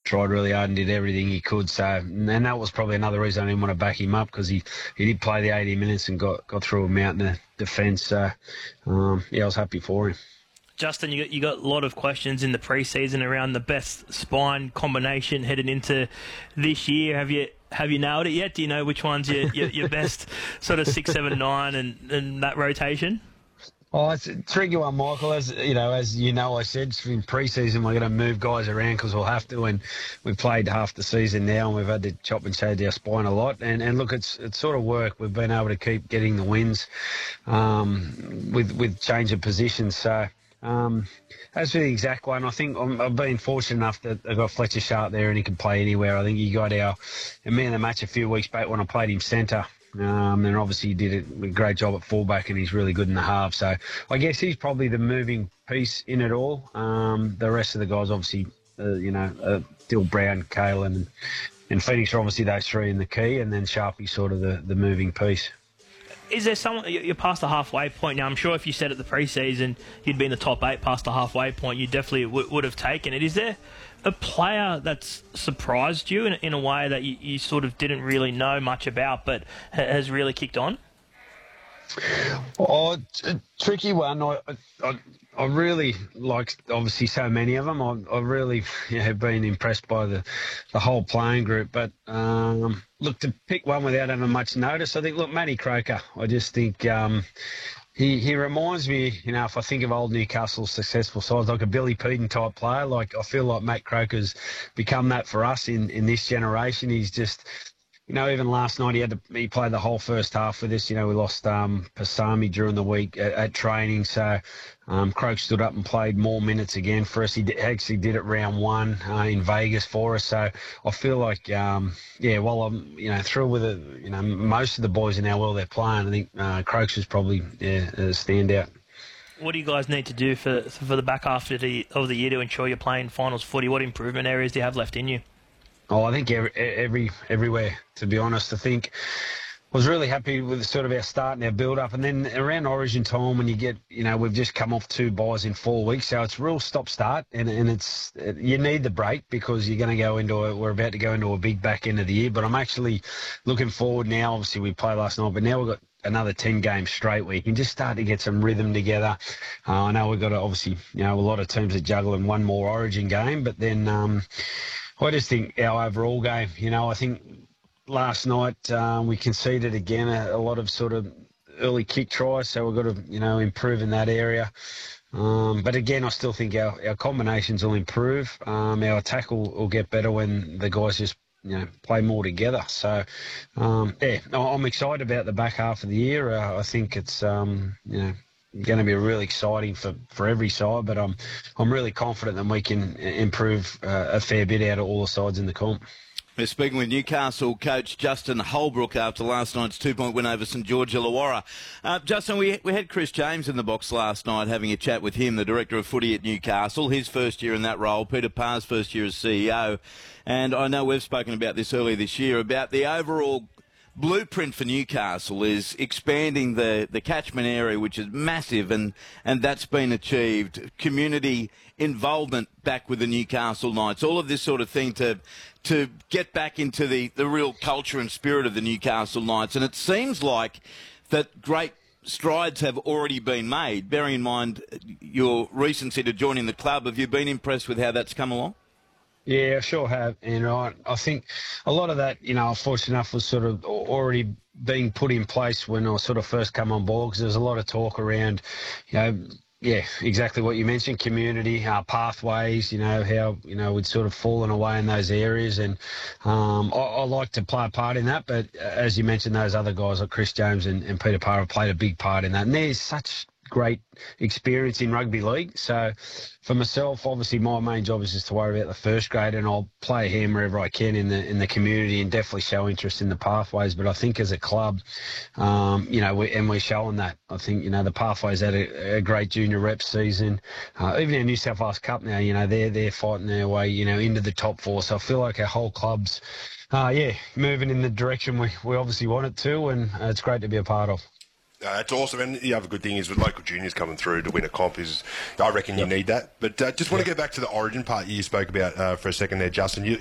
tried really hard and did everything he could. So, and that was probably another reason I didn't want to back him up, because he did play the 80 minutes and got through a mountain of defence. So, I was happy for him. Justin, you got a lot of questions in the pre-season around the best spine combination heading into this year. Have you nailed it yet? Do you know which one's your best sort of 6, 7, 9 and that rotation? Oh, it's a tricky one, Michael. As you know, I said in pre-season we're going to move guys around because we'll have to, and we've played half the season now, and we've had to chop and change our spine a lot. And look, it's sort of worked. We've been able to keep getting the wins with change of positions. So as for the exact one, I think I've been fortunate enough that I've got Fletcher Sharp there and he can play anywhere. I think he got our man of the match a few weeks back when I played him centre. And obviously he did a great job at fullback, and he's really good in the half. So I guess he's probably the moving piece in it all. The rest of the guys, obviously, Dill, Brown, Kalen, and Phoenix are obviously those three in the key, and then Sharpie's sort of the moving piece. Is there someone, you're past the halfway point now, I'm sure if you said at the pre-season you'd be in the top 8 past the halfway point, you definitely would have taken it. Is there a player that's surprised you in a way that you sort of didn't really know much about but has really kicked on? Oh, a tricky one. I really like, obviously, so many of them. I really have been impressed by the whole playing group. But, look, to pick one without having much notice, I think, look, Matty Croker, I just think he reminds me, if I think of old Newcastle's successful sides, like a Billy Peden type player. Like, I feel like Matt Croker's become that for us in this generation. He's just... even last night he played the whole first half with us. We lost Pasami during the week at training, so Croak stood up and played more minutes again for us. He actually did it round 1 in Vegas for us. So I feel like, while I'm through with it, most of the boys in our world they're playing, I think Croaks was probably a standout. What do you guys need to do for the back half of the year to ensure you're playing finals footy? What improvement areas do you have left in you? Oh, I think everywhere, to be honest. I think I was really happy with sort of our start and our build-up. And then around Origin time, when you get, we've just come off 2 buys in 4 weeks. So it's real stop-start. And you need the break because you're going to we're about to go into a big back end of the year. But I'm actually looking forward now. Obviously, we played last night, but now we've got another 10 games straight where you can just start to get some rhythm together. I know we've got obviously, a lot of teams that juggle in one more Origin game, but then... I just think our overall game, I think last night we conceded again a lot of sort of early kick tries, so we've got to, improve in that area. But again, I still think our combinations will improve. Our attack will get better when the guys just, play more together. So, I'm excited about the back half of the year. I think it's, going to be really exciting for every side, but I'm really confident that we can improve a fair bit out of all the sides in the comp. We're speaking with Newcastle coach Justin Holbrook after last night's 2-point win over St George Illawarra. Justin, we had Chris James in the box last night having a chat with him, the director of footy at Newcastle, his first year in that role, Peter Parr's first year as CEO. And I know we've spoken about this earlier this year, about the overall blueprint for Newcastle is expanding the catchment area, which is massive, and that's been achieved. Community involvement back with the Newcastle Knights, all of this sort of thing to get back into the real culture and spirit of the Newcastle Knights. And it seems like that great strides have already been made. Bearing in mind your recency to joining the club, have you been impressed with how that's come along? Yeah, I sure have. And I think a lot of that, fortunate enough, was sort of already being put in place when I sort of first come on board, because there's a lot of talk around, exactly what you mentioned, community, pathways, how, we'd sort of fallen away in those areas. And I like to play a part in that. But as you mentioned, those other guys like Chris James and Peter Parr have played a big part in that. And there's such great experience in rugby league. So for myself, obviously my main job is just to worry about the first grade, and I'll play a hand wherever I can in the community and definitely show interest in the pathways. But I think as a club, we're showing that. I think, the pathways had a great junior rep season. Even our New South Wales Cup now, they're fighting their way, into the top 4. So I feel like our whole club's, moving in the direction we obviously want it to, and it's great to be a part of. That's awesome. And the other good thing is with local juniors coming through to win a comp I reckon you need that. But just want to go back to the Origin part you spoke about for a second there, Justin.